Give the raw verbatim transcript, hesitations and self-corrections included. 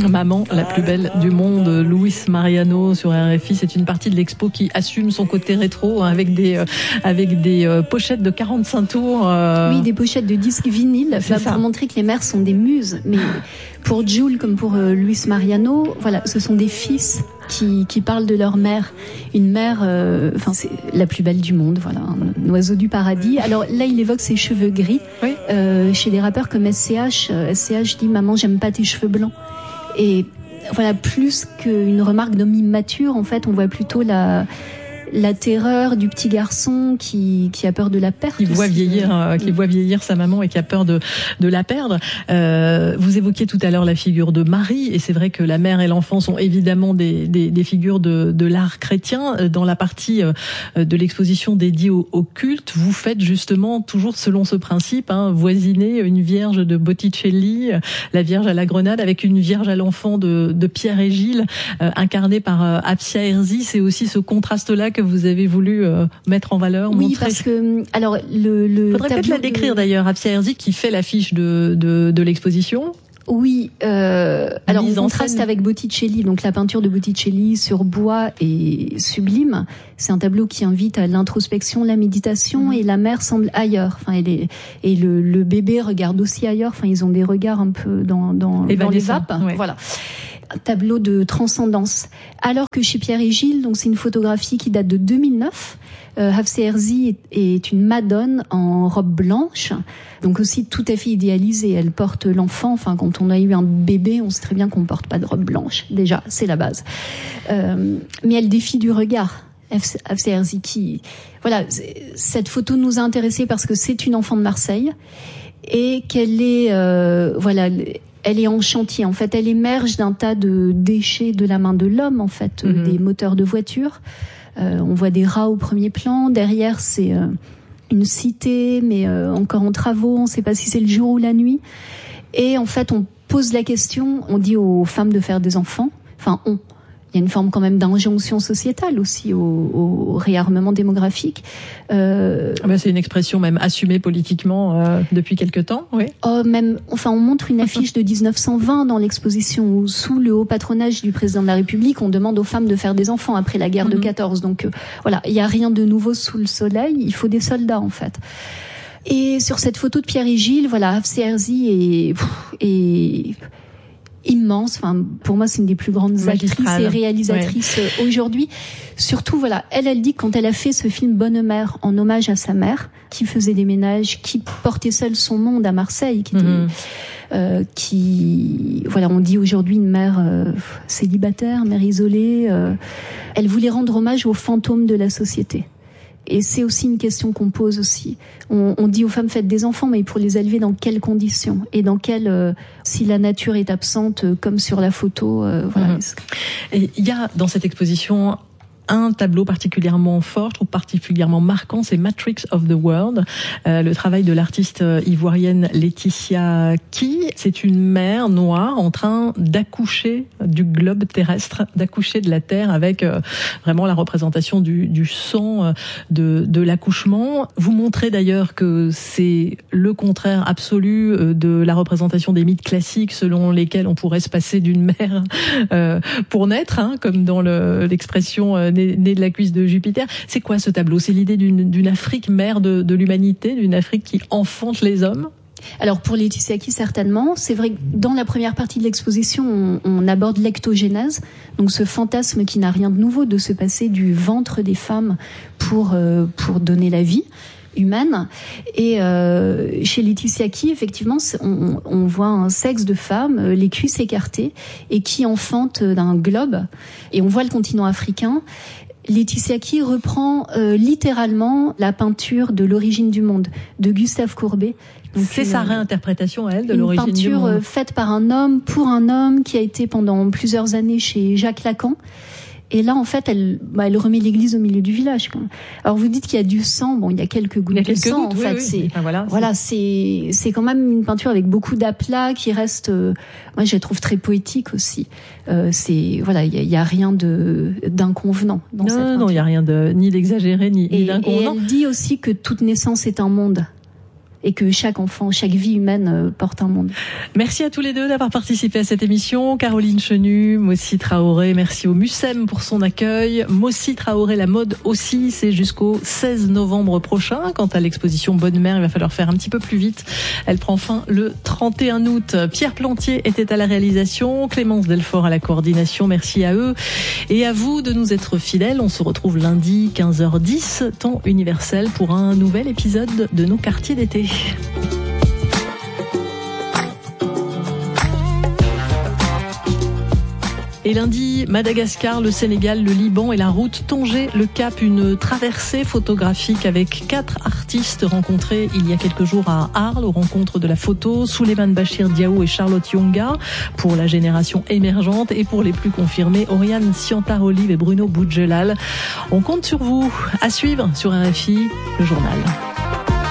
Maman, la plus belle du monde, Luis Mariano sur R F I. C'est une partie de l'expo qui assume son côté rétro, hein, avec des, euh, avec des euh, pochettes de quarante-cinq tours. Euh... Oui, des pochettes de disques vinyles, bah, pour montrer que les mères sont des muses. Mais pour Jules, comme pour euh, Luis Mariano, voilà, ce sont des fils qui, qui parlent de leur mère. Une mère, euh, enfin, c'est la plus belle du monde, voilà, un oiseau du paradis. Alors là, il évoque ses cheveux gris. Oui. Euh, chez des rappeurs comme S C H, euh, S C H dit « Maman, j'aime pas tes cheveux blancs ». Et voilà, plus qu'une remarque d'homme immature, en fait, on voit plutôt la... la terreur du petit garçon qui qui a peur de la perte, qui voit vieillir, euh, qui voit vieillir sa maman et qui a peur de de la perdre. Euh, vous évoquiez tout à l'heure la figure de Marie, et c'est vrai que la mère et l'enfant sont évidemment des des, des figures de de l'art chrétien. Dans la partie euh, de l'exposition dédiée au, au culte, vous faites justement toujours selon ce principe, hein, voisiner une Vierge de Botticelli, la Vierge à la Grenade, avec une Vierge à l'enfant de de Pierre et Gilles, euh, incarnée par euh, Afsia Herzi. C'est aussi ce contraste-là que vous avez voulu euh, mettre en valeur, oui, montrer. Parce que alors le, le faudrait peut-être la décrire de... d'ailleurs, Afsia Herzi qui fait l'affiche de de, de l'exposition. Oui, euh, alors on contraste avec Botticelli, donc la peinture de Botticelli sur bois est sublime. C'est un tableau qui invite à l'introspection, la méditation, mmh. et la mère semble ailleurs. Enfin, elle est, et le, le bébé regarde aussi ailleurs. Enfin, ils ont des regards un peu dans dans, dans les vapes. Ouais. Voilà. Un tableau de transcendance. Alors que chez Pierre et Gilles, donc c'est une photographie qui date de deux mille neuf. Euh, Afsia Herzi est, est une Madone en robe blanche, donc aussi tout à fait idéalisée. Elle porte l'enfant. Enfin, quand on a eu un bébé, on sait très bien qu'on porte pas de robe blanche. Déjà, c'est la base. Euh, mais elle défie du regard. Afsia Herzi, qui, voilà, cette photo nous a intéressés parce que c'est une enfant de Marseille et qu'elle est, euh, voilà. Elle est en chantier, en fait. Elle émerge d'un tas de déchets de la main de l'homme, en fait, mmh. des moteurs de voitures. Euh, on voit des rats au premier plan. Derrière, c'est euh, une cité, mais euh, encore en travaux. On ne sait pas si c'est le jour ou la nuit. Et en fait, on pose la question, on dit aux femmes de faire des enfants. Enfin, on. Il y a une forme quand même d'injonction sociétale aussi au, au réarmement démographique. Euh, ah ben c'est une expression même assumée politiquement euh, depuis quelque temps, oui. Oh, même, enfin, on montre une affiche de dix-neuf cent vingt dans l'exposition où, sous le haut patronage du président de la République, on demande aux femmes de faire des enfants après la guerre mm-hmm. de quatorze. Donc euh, voilà, il y a rien de nouveau sous le soleil. Il faut des soldats en fait. Et sur cette photo de Pierre et Gilles, voilà, Afsia Herzi est, est immense. Enfin, pour moi, c'est une des plus grandes Magistrale. actrices et réalisatrices ouais. aujourd'hui. Surtout, voilà, elle, elle dit que quand elle a fait ce film Bonne Mère en hommage à sa mère, qui faisait des ménages, qui portait seule son monde à Marseille, qui était, mmh. euh, qui, voilà, on dit aujourd'hui une mère euh, célibataire, mère isolée. Euh, elle voulait rendre hommage aux fantômes de la société. Et c'est aussi une question qu'on pose aussi. On, on dit aux femmes faites des enfants, mais pour les élever dans quelles conditions et dans quelles, euh, si la nature est absente, euh, comme sur la photo. Euh, voilà. Mmh. Et il y a dans cette exposition un tableau particulièrement fort, je trouve particulièrement marquant, c'est Matrix of the World, euh, le travail de l'artiste ivoirienne Laetitia Key. C'est une mère noire en train d'accoucher du globe terrestre, d'accoucher de la Terre avec euh, vraiment la représentation du, du sang de, de l'accouchement. Vous montrez d'ailleurs que c'est le contraire absolu de la représentation des mythes classiques selon lesquels on pourrait se passer d'une mère euh, pour naître, hein, comme dans le, l'expression euh, né de la cuisse de Jupiter. C'est quoi ce tableau? C'est l'idée d'une, d'une Afrique mère de, de l'humanité, d'une Afrique qui enfante les hommes? Alors pour Laetitia Key, certainement. C'est vrai que dans la première partie de l'exposition, on, on aborde l'ectogénèse, donc ce fantasme qui n'a rien de nouveau de se passer du ventre des femmes pour, euh, pour donner la vie humaine. Et euh, chez Laetitia Key, effectivement, on, on voit un sexe de femme, les cuisses écartées, et qui enfante d'un globe. Et on voit le continent africain. Laetitia Key reprend euh, littéralement la peinture de l'origine du monde de Gustave Courbet. Donc c'est une, sa réinterprétation à elle de l'origine du monde. Une peinture faite par un homme pour un homme qui a été pendant plusieurs années chez Jacques Lacan. Et là, en fait, elle, bah, elle remet l'église au milieu du village, quoi. Alors, vous dites qu'il y a du sang. Bon, il y a quelques gouttes de sang, en oui, fait. Oui. C'est, enfin, voilà, voilà, c'est, c'est quand même une peinture avec beaucoup d'aplat qui reste, euh, moi, je la trouve très poétique aussi. Euh, c'est, voilà, il y a, il y a rien de, d'inconvenant dans non, cette peinture. Non, il y a rien de, ni d'exagéré, ni, et, ni d'inconvenant. Et elle dit aussi que toute naissance est un monde. et que chaque enfant, chaque vie humaine porte un monde. Merci à tous les deux d'avoir participé à cette émission. Caroline Chenu, Mossi Traoré, merci au Mucem pour son accueil. Mossi Traoré, la mode aussi, c'est jusqu'au seize novembre prochain. Quant à l'exposition Bonne Mère, il va falloir faire un petit peu plus vite. Elle prend fin le trente et un août. Pierre Plantier était à la réalisation, Clémence Delfort à la coordination. Merci à eux et à vous de nous être fidèles. On se retrouve lundi quinze heures dix, temps universel, pour un nouvel épisode de nos quartiers d'été. Et lundi, Madagascar, le Sénégal, le Liban et la route Tanger-Le Cap, une traversée photographique avec quatre artistes rencontrés il y a quelques jours à Arles, aux rencontres de la photo, Souleymane Bachir Diaw et Charlotte Yonga, pour la génération émergente, et pour les plus confirmés, Oriane Siantar-Olive et Bruno Boudjelal. On compte sur vous. À suivre sur R F I, le journal.